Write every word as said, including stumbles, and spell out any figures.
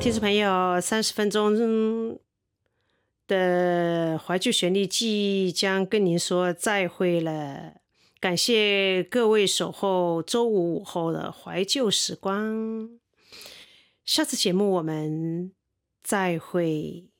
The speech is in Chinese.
听众朋友，三十分钟的怀旧旋律即将跟您说再会了。感谢各位守候周五午后的怀旧时光，下次节目我们再会。